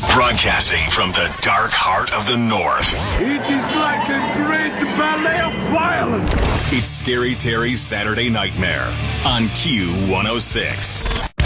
Broadcasting from the dark heart of the North. It is like a great ballet of violence. It's Scary Terry's Saturday Nightmare on Q106.